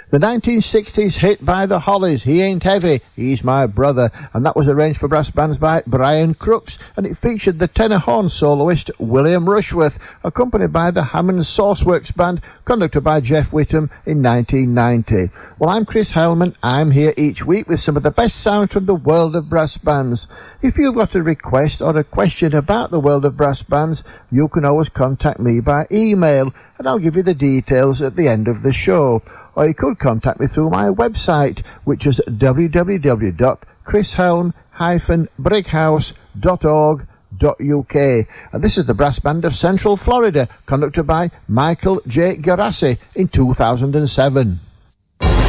The 1960s hit by the Hollies, He Ain't Heavy, He's My Brother, and that was arranged for brass bands by Brian Crooks, and it featured the tenor horn soloist William Rushworth, accompanied by the Hammond Sauceworks Band, conducted by Jeff Whittam in 1990. Well, I'm Chris Hellman. I'm here each week with some of the best sounds from the world of brass bands. If you've got a request or a question about the world of brass bands, you can always contact me by email, and I'll give you the details at the end of the show. Or you could contact me through my website, which is www.chrishelm-brighouse.org.uk. And this is the Brass Band of Central Florida, conducted by Michael J. Garassi in 2007.